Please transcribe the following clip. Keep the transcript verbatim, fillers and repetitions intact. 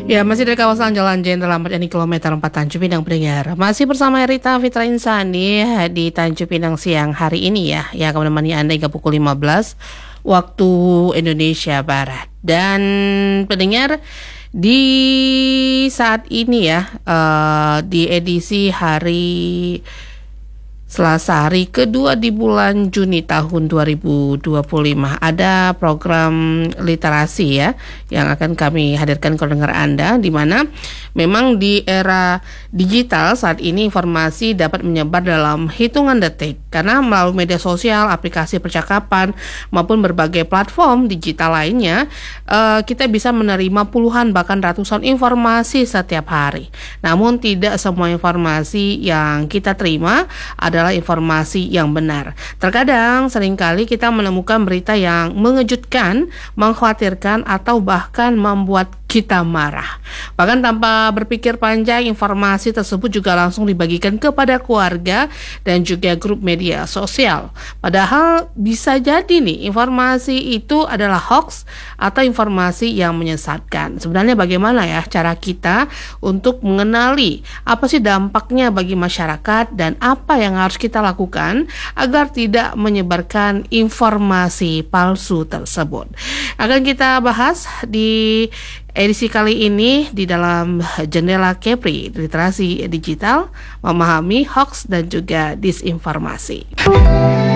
Ya, masih dari kawasan Jalan Jenderal Ahmad Yani kilometer empat Tanjung Pinang pendengar. Masih bersama Rita Fitra Insani di Tanjung Pinang siang hari ini ya, yang akan menemani Anda hingga pukul lima belas waktu Indonesia Barat. Dan pendengar, di saat ini ya, uh, di edisi hari Selasa, hari kedua di bulan Juni tahun dua ribu dua puluh lima, ada program literasi ya yang akan kami hadirkan ke pendengar Anda, di mana memang di era digital saat ini informasi dapat menyebar dalam hitungan detik karena melalui media sosial, aplikasi percakapan maupun berbagai platform digital lainnya, uh, kita bisa menerima puluhan bahkan ratusan informasi setiap hari. Namun tidak semua informasi yang kita terima ada adalah informasi yang benar. Terkadang seringkali kita menemukan berita yang mengejutkan, mengkhawatirkan, atau bahkan membuat kita marah. Bahkan tanpa berpikir panjang, informasi tersebut juga langsung dibagikan kepada keluarga dan juga grup media sosial. Padahal bisa jadi nih informasi itu adalah hoax atau informasi yang menyesatkan. Sebenarnya bagaimana ya cara kita untuk mengenali apa sih dampaknya bagi masyarakat dan apa yang harus kita lakukan agar tidak menyebarkan informasi palsu tersebut. Akan kita bahas di edisi kali ini di dalam Jendela Kepri, literasi digital, memahami hoax dan juga disinformasi.